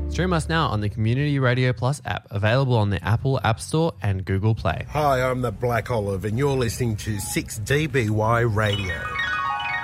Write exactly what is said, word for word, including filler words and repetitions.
Stream us now on the Community Radio Plus app, available on the Apple App Store and Google Play. Hi, I'm the Black Olive, and you're listening to six D B Y Radio.